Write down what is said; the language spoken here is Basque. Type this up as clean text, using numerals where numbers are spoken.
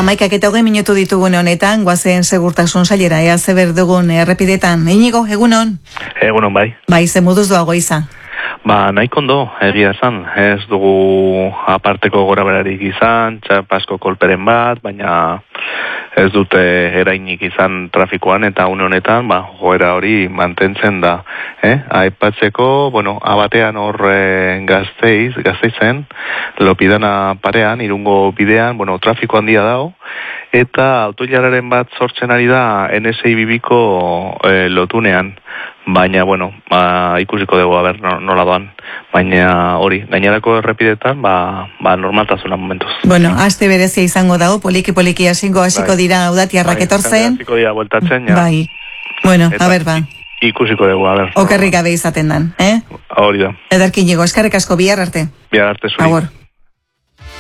11:20 minutu ditugune honetan, goazen segurtasun sailera, ea zeber dugun errepidetan. Inigo, egunon? Egunon, bai. Bai, ze moduz doago izan? Nahiko ondo, egia esan. Ez dugu aparteko goraberarik izan, txapasko kolperen bat, baina ez dute erainik izan trafikoan, eta une honetan, joera hori mantentzen da. Aipatzeko, abatean hor Gasteizen, Lopidana parean, Irungo bidean, trafiko handia dago, eta autoilararen bat sortzen ari da NSI bibiko lotunean. Baina, ikusiko dugu, nola doan. Baina hori, gainerako errepidetan, normaltasuna momentuz. Aste berezia izango dago, poliki hasiko dira udatiarrak etortzen. Hasiko dira bueltatzen, ja. Bai. Ikusiko dugu, Okerrik gabe izaten dan, Hori da. Ederki Inigo, eskerrik asko, bihar arte. Bihar arte zuri. Agur.